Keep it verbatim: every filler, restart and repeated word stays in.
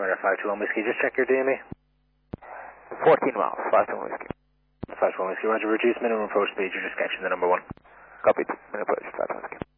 Altimeter five two one Whiskey, just check your D M E. fourteen miles, five two one Whiskey. five two one Whiskey, roger, reduce minimum approach speed, you're just catching the number one. Copy, minimum approach, five two one Whiskey.